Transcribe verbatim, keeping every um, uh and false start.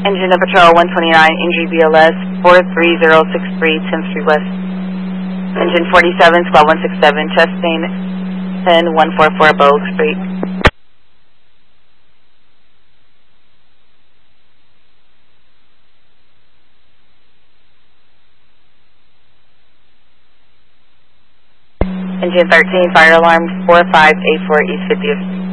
Engine of Patrol one twenty-nine, Injury B L S four three zero six three, tenth Street West. Engine forty-seven, Squad one sixty-seven, Chastain ten one forty-four, Bow Street. Engine thirteen, fire alarm four five eight four, East fiftieth.